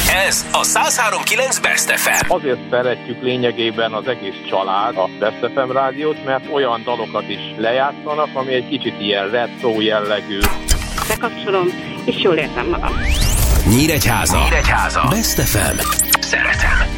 Ez a 103.9 Best FM. Azért szeretjük lényegében az egész család a Best FM rádiót, mert olyan dalokat is lejátszanak, ami egy kicsit ilyen retro jellegű. Bekapcsolom, és jól érzem magam. Nyíregyháza. Best FM. Szeretem.